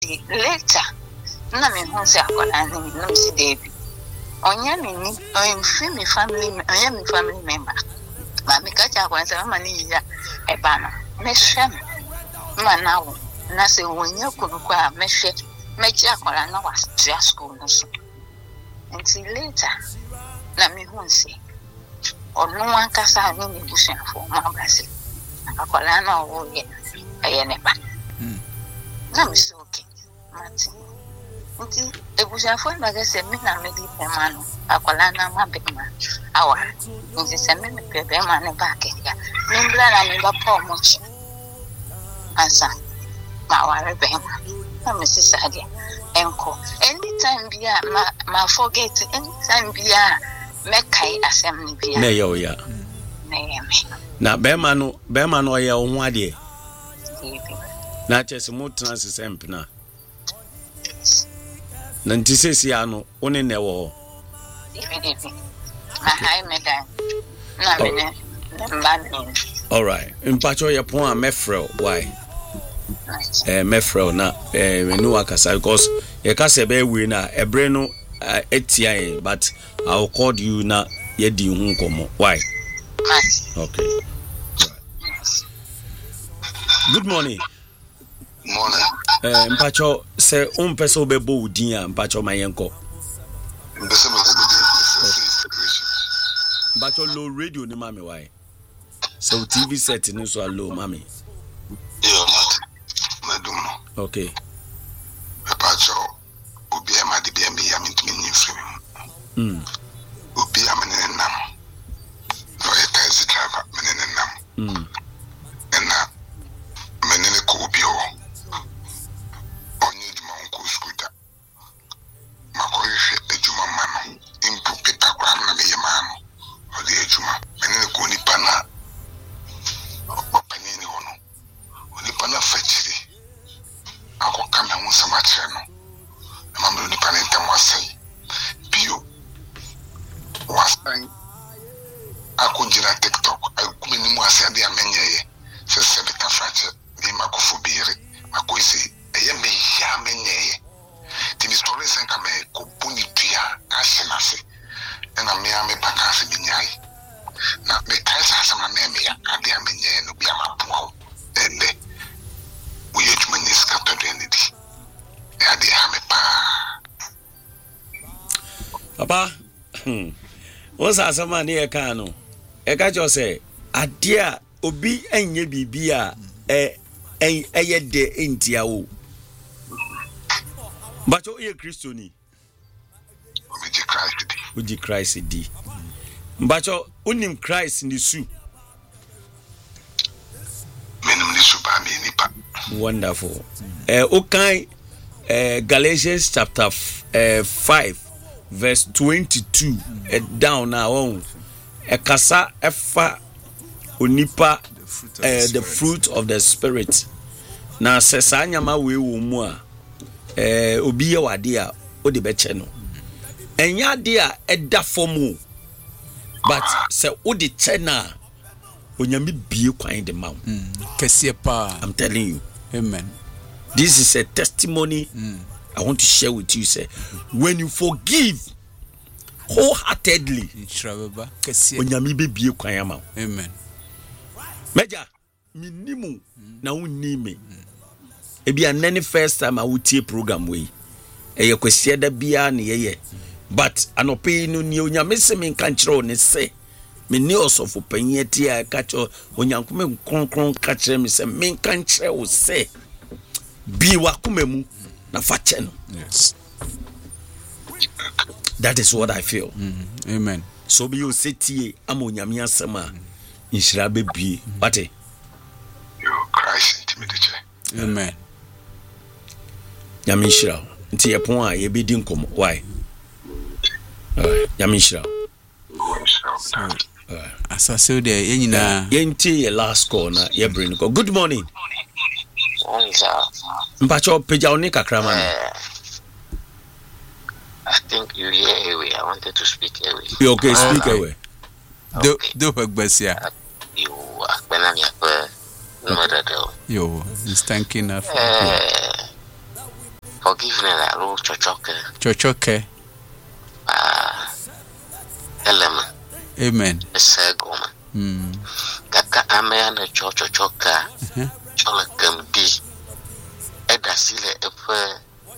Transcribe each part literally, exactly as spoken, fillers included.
later na me hu se akwala na me no si David onya me ni on free me family onya me family member ma me ka cha kwan se ma ni ya e ba no me hwe ma na wo na se wonya kunu kwa me hwe me cha akwala na was stress school no so until later na me hu se onu wan kasa ni ni busu afo ma ba se akwala na wo ye aye ne ba na me so okay mati nti ebushafo na ga se me na me di pema no akwala na ma be ma awa nti se me me pe be ma ne ba ke ya me mbla na me ba pa mo chi asa ma wa re be ma na me si sa dia enko anytime bia ma ma forget anytime bia me kai asem ni bia na yo ya na ye me na be ma no be ma no ye wo ho ade na chese mo trans sempna na nti sesi ano one ne wo ma hai me da na me ne mbani all right mpacho ye pon a mefrel why eh mefrel na eh menu akasa because ye ka se be we na ebre no etia but I will call you na ye di hu komo why okay good morning morning eh mpacho se un peso be bo udin a mpacho mayenko mbese me ko mpacho low radio ni mami why so T V set ni so low mami yo mat madum okay mpacho obi e ma de bi me ya mintimi ni free mm obi amene nam no e taxi driver menene nam mm ena menene ko obi o onye juma onko skuta makoyehwe ejuma mano impu pepa kwa na me yemano odi ejuma menene ko ni pana opanini hono oni pana fachiri ako kama hu samatre no mamro ni pana ntamwasai bio wasai ako jira TikTok akumi ni mu ase ade amenyeye se sebita frache ni makofobire makoisi eye me ya amenyeye timi story senka me ko buni tua asenase na me ame pakase binyai na me kaisa asama me me ya ade amenyeye no bia mapo ende uye tumani skato denidi ade ame pa papa what's asama ne e kan no e ka jo se ade a obi enye bibia e eye de entia wo bacho ye kristoni oji Christ di oji Christ di bacho unim Christ ni su menum ni su ba me nipa wonderful eh okan eh Galatians chapter uh, five verse twenty-two uh, down now on e kasa efa onipa uh, the fruit of the spirit na sesa nyama we wo mu a eh obi ye wade a o de be che no enya de a eda fomu but se o de che na onyame bie kwan de maw kese pa I'm telling you amen this is a testimony mm. I want to share with you say when you forgive wholeheartedly onyame be bie kwan amaw amen meja minimu na unime ebi anani first time I would tie program we eye kwesi da bia na yeye but anope no ni onyame se me kan kire ne se me ni osofo panyeti a ka cho onyankome kronkron ka kire me se me kan kire wo se bi wa komemu na fa che no yes that is what I feel mm. amen so be you setie am onyame asema inshira be bi wate yo Christ intimidache amen Yamishra nti epon a ye be di nkomo why uh Yamishra asase de ye nyina ye nti ye last call na ye bring go good morning Onza mpacho peja oni kakra man I think you hear away. I wanted to speak away. you okay speak uh, away do do bagbasia you akpena mi akwe no da do yo is thanking us eh Forgive me, I will chochoke. Chochoke. Ah, element. Amen. A segoma. Hmm. Kaka amen a chochoka. Chola can be. Eda sile efe.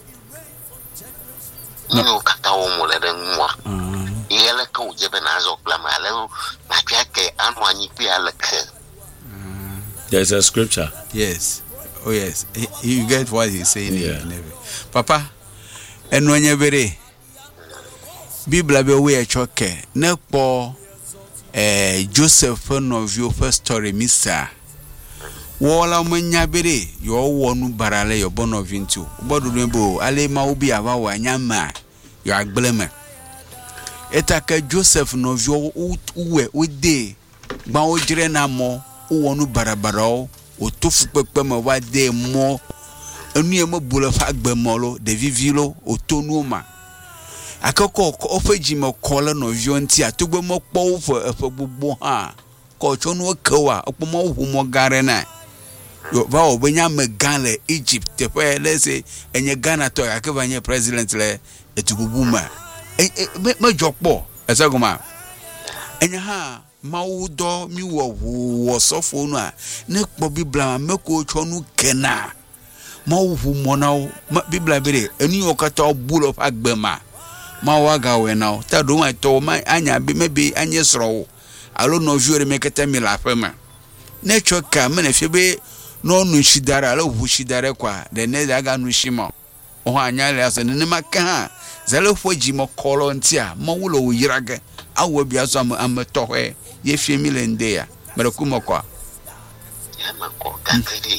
No kata omule de mwa. Yele ka ujebe na azo plama leo na kyake anwanyi pia leke. There's a scripture. Yes. Oh yes. He, you get what he's saying. Yeah. Papa, enwanye bere. Biblia be we choke. Ne po eh Joseph no view first story mister. Wala mwanya bere yo wonu barale yo bono vintu. Obodu nembo ale ma obi aba wa nyama yo agbleme. Etaka Joseph no view uwe ode gba ojire na mo wonu barabara o tofu pepe me wa de mo enu e mo bolo fa gbemolo de vivilo otonu ma akoko ofeji me kola no view nti atogbe mo po fo efo gbogbo ha ko chonu kawa opomo hu mo gare na yo ba obenya me gale Egypt te pe let's say enye Ghana to akeba nye president le etugubu ma me me jokpo esagoma enye ha maudo mi wo wo sofo no a ne kpo bibla meko chonu kena mawu mona bibla bere enu okata obulo of agbema ma waga we now ta do ma to ma anya be maybe anye sro alo no jure meketa mi la fema ne choka me na febe no nu shidara alo hu shidare kwa de ne daga nu shimo o anya le aso ne maka ha zalo foji mo kolo ntia mo wulo yirage awo bia so am tohe ye fie milende ya marakumo kwa Ya mako kakiri.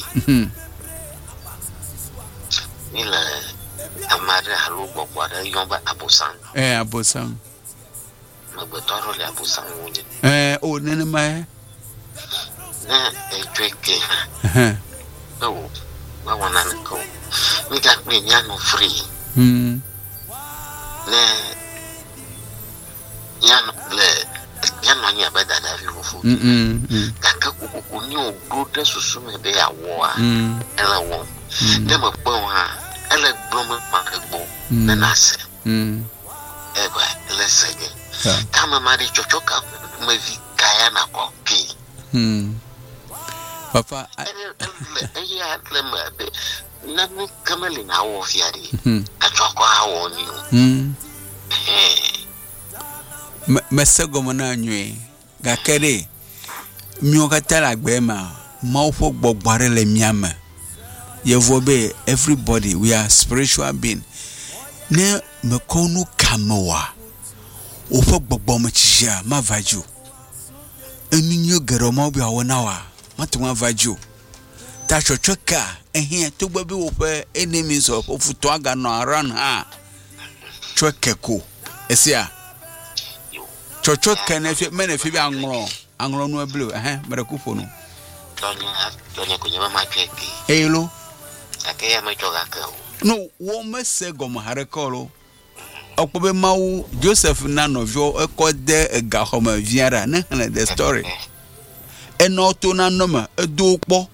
Ila amare halu bokwara yomba abusan. Eh abusan. Magbetoro le abusan wuje. Eh o nene ma. Na ejweke. Eh. Oh, wa wana nko. Mi ga pe nyano free. Hmm. Ne nyano le nyano nya beda da vi fufu. Mm. Kaka kuku ni ogo de susu me be awo a. Mm. Ela wo. Ne mo po ha. Ela gboma makagbo. Na nase. Mm. Eba ele sege. Kama mari chochoka mevi kaya na kopi. Hmm. Papa, eh ya lema be. Na mi kamali na wo fiari. Hmm. Achoko hawo ni. Hmm. Eh. Mesego mona nwe ga kere mi o katala gbema ma o fo gbogbare le miama yevo be everybody we are spiritual being ne me konu kamewa o fo gbogbo mo chia ma vaju eninyo gero ma obi awona wa matwa vaju ta chochoka ehia to gbabi wo pe enemies of ofuto aga no aran ha chokeko esia chocho kenefi menefi bi angro angro no blue eh merekufo no Donya donya kunyama makeke. elo Akeya machoga ka. no wo mesego mo harekolo okpobe mawu Joseph na novio ekode ega homa viara na na the story enoto na noma edokpo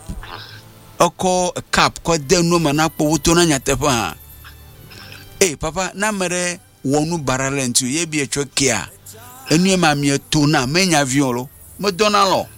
oko cap ko de noma na kpo to na nyatefa ha eh papa na mere wonu baralentu ye bi echokia enu ma mi to na menya violo mo donalo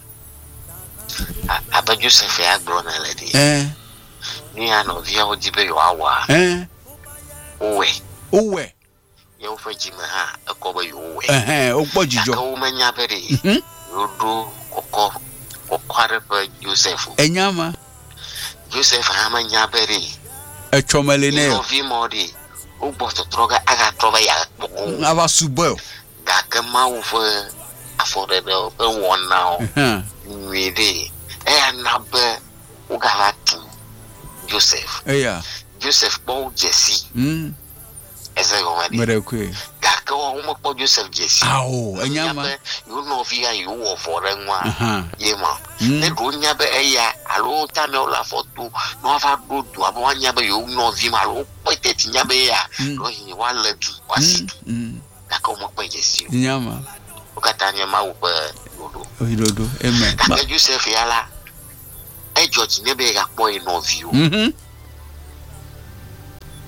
Aba Joseph ya gro na lady. eh Ni ano via ojibe yo awa. eh Owe. owe Ye ofa jima ha akoba yo owe. eh eh okpo Aka jijo wo manya bere. mhm Yodo kokko kokware pa Joseph. enyama Joseph ha manya bere. echomele ne Yo vi modi. Ugbo to troga aga troba ya kpoko. aba subo Ga kama wo fa afore de e won now. eh Nwede. E na be ugalatu Joseph. eya Joseph Paul Jesse. mm Eze go wadi. merekwe Kaka wo mo Paul Joseph Jesse. awo enyama You know via you wo for nwa. aha Ye ma. Mm. Ne do nya be eya alo ta me ola foto no afa do do abo nya be you know vi ma lo pete ti nya be ya. Mm. Do yin wa ledu wasi. mm Kaka mo Paul Jesse. enyama Okata nya ma wo pe dodo. ohidodo amen Kaka Joseph yala. E George ne be ga po ino view. mhm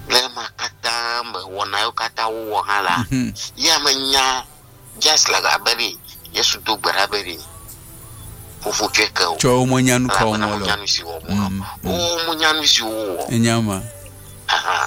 me wona yo kata wo hala ya manya just like aberi yesu do baraberi fufu cheka cho mo nyanu ko mo lo nyanu si wo mo o mo nyanu si wo nyama aha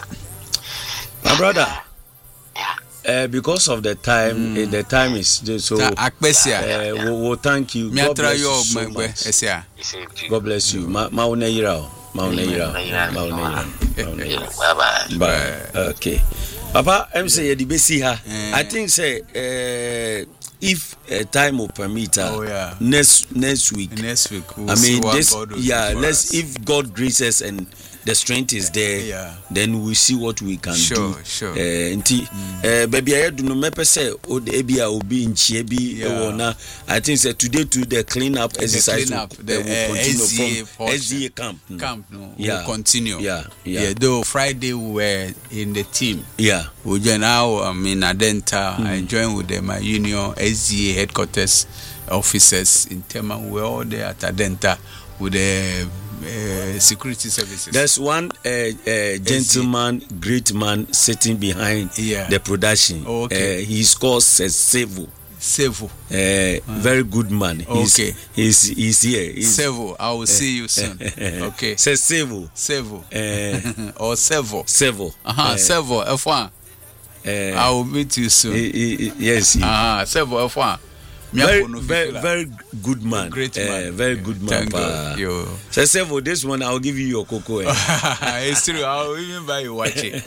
my brother. yeah. Uh, because of the time, mm. uh, the time is so. Uh, we'll, we'll thank you. God bless you so much. God bless you. Ma mauna irao, mauna irao, mauna irao. Bye bye. Bye. Okay. Papa, I'm saying the best here. I think say uh, if uh, time will permit, uh, oh, yeah. next next week. Next week. We'll I mean this. Yeah. Let's us. if God graces and the strength is there, yeah. then we see what we can sure, do. Sure, sure. Uh, uh, baby, I do not remember say, oh, the A B I will be in Chibi. Yeah. I think say today to the cleanup exercise. The cleanup, will, the will uh, continue S D A from S D A camp. No. Camp, no. Yeah. Will continue. Yeah, yeah. Yeah. Though Friday we were in the team. Yeah. We join now. I mean, Adenta. Mm. I joined with the my union S D A headquarters officers in Tema. We were all there at Adenta with the. Uh, security services. There's one uh, uh, gentleman, great man sitting behind yeah. the production. Oh, okay. Uh, he's called Sevo. Sevo. Uh, uh, very good man. He's, okay. He's, he's here. He's, Sevo. I will uh, see you soon. Okay. Say Sevo. Sevo. Uh, or Sevo. Sevo. Uh-huh. Uh, Sevo. F one. Uh, I will meet you soon. He, he, yes. Ah, uh, Sevo F one. Very, very, very good man. Great man. Uh, very good man. Thank you. So, say for this one, I'll give you your cocoa. Eh? It's true. I'll even buy you watch it.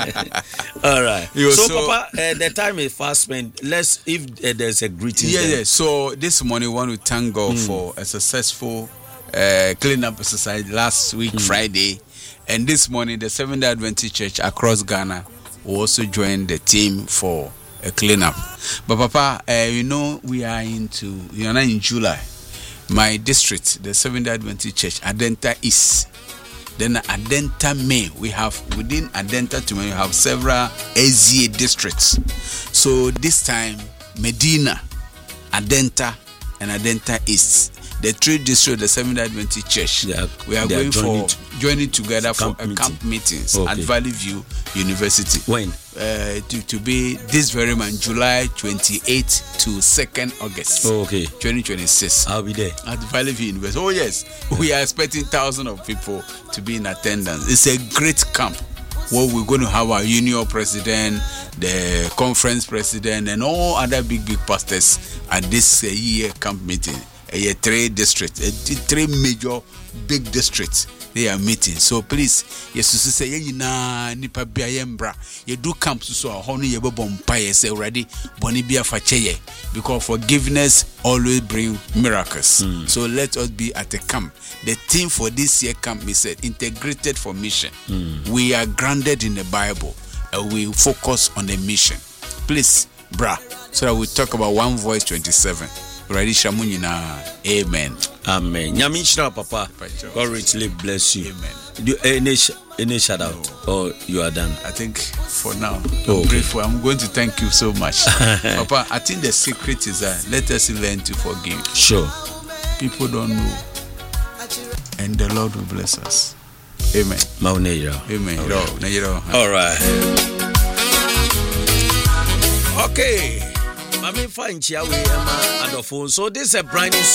All right. Yo, so, so, Papa, uh, the time is fast spent. Let's, if uh, there's a greeting. Yeah, yeah. So, this morning, we want to thank God mm. for a successful uh, cleanup exercise last week, mm. Friday. And this morning, the Seventh-day Adventist Church across Ghana will also join the team for a cleanup. But Papa, uh, you know, we are into, you know, in July. My district, the Seventh-day Adventist Church, Adenta East. Then Adenta May, we have, within Adenta to May, we have several A Z A districts. So this time, Medina, Adenta, and Adenta East. The three districts, the Seventh-day Adventist Church, yeah, we are going for joining together for a camp meetings okay. at Valley View University. When? Uh, to, to be this very month, July twenty-eighth to second August. Oh, okay. twenty twenty-six. I'll be there. At Valley View University. Oh, yes. We are expecting thousands of people to be in attendance. It's a great camp where we're going to have our union president, the conference president, and all other big, big pastors at this uh, year camp meeting. A three districts, a three major big districts. They are meeting. So please, yes, to say, you na nipa biayembra. You do camp so honey you bompire say already bonibia facheye because forgiveness always bring miracles. Mm. So let us be at a camp. The theme for this year camp is said integrated for mission. Mm. We are grounded in the Bible and we focus on the mission. Please, brah, so that we talk about one voice twenty-seven. Ready Shamunina. Amen. Amen. Nyamichna Papa. God richly bless you. Amen. Do any any shout out no. Or you are done? I think for now I'm oh, okay. grateful. I'm going to thank you so much. Papa, I think the secret is that let us learn to forgive. Sure. People don't know. And the Lord will bless us. Amen. Amen. All right. Okay. I mean, fine, Chia, we are on the phone. So this is a brand new